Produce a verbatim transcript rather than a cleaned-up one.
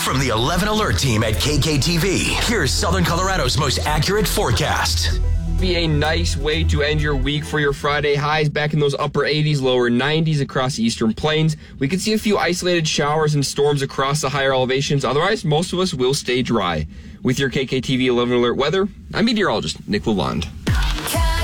From the eleven Alert team at K K T V, here's Southern Colorado's most accurate forecast. Be a nice way to end your week for your Friday. Highs back in those upper eighties, lower nineties across the eastern plains. We could see a few isolated showers and storms across the higher elevations. Otherwise, most of us will stay dry. With your K K T V eleven Alert weather, I'm meteorologist Nick Lalonde.